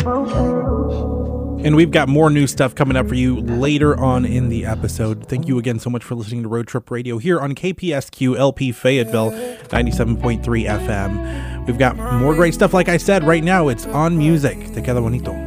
And we've got more new stuff coming up for you later on in the episode. Thank you again so much for listening to Road Trip Radio here on KPSQ LP Fayetteville, 97.3 FM. We've got more great stuff. Like I said, right now it's On Music. Te queda bonito.